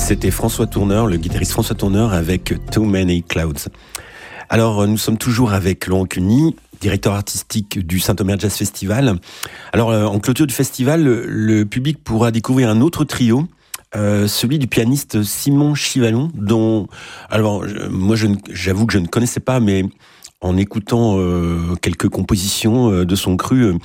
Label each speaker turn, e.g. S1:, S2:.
S1: C'était François Tourneur, le guitariste François Tourneur avec Too Many Clouds. Alors, nous sommes toujours avec Laurent Cuny, directeur artistique du Saint-Omer Jazz Festival. Alors, en clôture du festival, le public pourra découvrir un autre trio, celui du pianiste Simon Chivalon, dont, alors, moi, j'avoue que je ne connaissais pas, mais en écoutant quelques compositions de son cru,